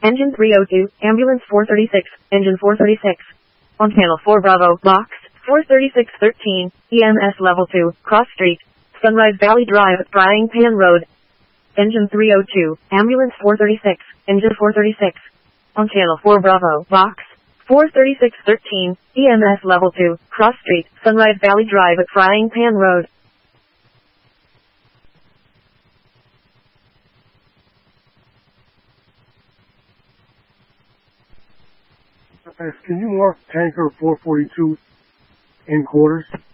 Engine 302, Ambulance 436, Engine 436. On Channel 4 Bravo, Box 43613, EMS Level 2, Cross Street, Sunrise Valley Drive, Frying Pan Road. Engine 302, Ambulance 436, Engine 436. On Channel 4 Bravo, Box 43613, EMS Level 2, Cross Street, Sunrise Valley Drive at Frying Pan Road. Can you mark tanker 442 in quarters?